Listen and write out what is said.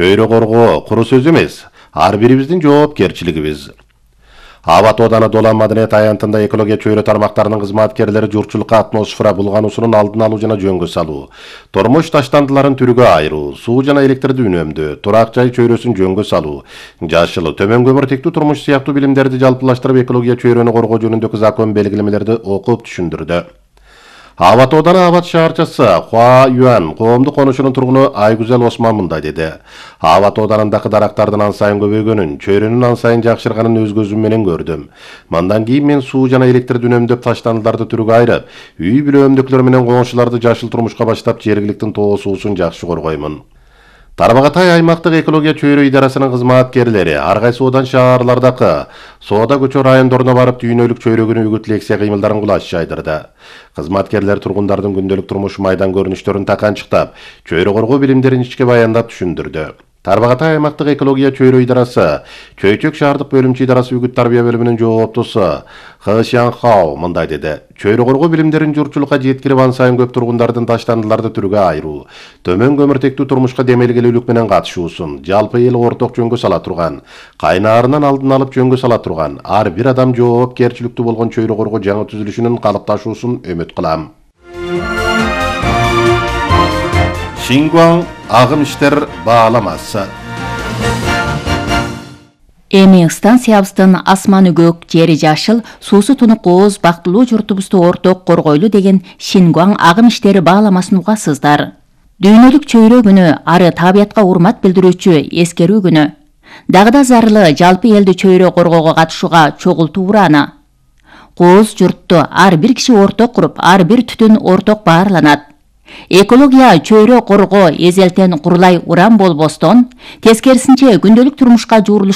чөйрө коргоо куру сөз эмес, ар бирибиздин жоопкерчилигибиз. Аба Тооданы Долан Маданият аянтында экология чөйрө тармактарынын кызматкерлери журтчулукка атмосфера булгануусунун алдын алуу жана жөнгө салуу, тормуш таштандыларын түргө айыруу, суу жана электрди үнөмдөө, турак жай чөйрөсүн жөнгө салуу, жашыл, төмөн көмүртектүү турмуш сыяктуу билимдерди жалпылаштырып экология чөйрөнү коргоо жөнүндөгү закон белгилемелерди окуп түшүндүрдү. Аба Тооданы Абат шаарчасы Хуа Юан коомдук конушунун тургуну Айгүзел Осман мындай деди. Аба Тооданындагы дарактардын ан сайын көбөйгөнүн, чөйрөнүн ан сайын жакшырганын өз көзүм менен көрдүм. Мандан кийин мен суу жана электрди үнөмдөп таштандыларды түргө айырып, үй бүлө менен коңшуларды жашыл турмушка баштап жергиликтин тоо суусун жакшы коргоймун. Тарбағатай аймактык экология чөйрө идарасынын кызматкерлери ар кайсы одан шаарлардагы Соода көчө райондоруна барып дүйнөлүк чөйрөгүнү үгүт лекция кыймылдарын кулаш жайдырды. Кызматкерлер тургундардын күндөлүк турмуш майдан көрүнүштөрүн таканчыктап, чөйрө коргоо билимдерин ичке баяндап түшүндүрдү. Тарбағатай аймактык экология чөйрө идарасы Чөйчөк шаардык бөлүмчө идарасы үгүт тарбия бөлүмүнүн жооптусу Хы Шянхао мындай деди. Чөйрө коргоо билимдерин журтчулукка жеткирип ан сайын көп тургундардын таштандыларды түргө айыруу, төмөн көмүртектүү турмушка демелгелүүлүк менен катышуусун жалпы эл орток жөнгө сала турган, кайнаарынан алдын алып жөнгө сала турган, ар бир адам жоопкерчиликтүү болгон чөйрө коргоо жаңы түзүлүшүнүн калыпташуусун үмүт кылам. Шингуан агым иштер бааламасы. Эми станциябыздын асманы көк, жери жашыл, суусу тунук ооз бактылуу журтубузду орток коргойлу деген Шингуан агым иштери бааламасын угасыздар. Дүйнөлүк чөйрө күнү ары табиятка урмат билдирүүчү эскерүү күнү. Дагы да зарылы жалпы элди чөйрө коргоого катышууга чогултуу ураны. Кооз журтту ар бир киши орток куруп, ар бир түтүн орток баарланат. Экология чөйрө коргоо эзелтен курулай уран болбостон, тескерисинче күндөлүк турмушка жуурулуш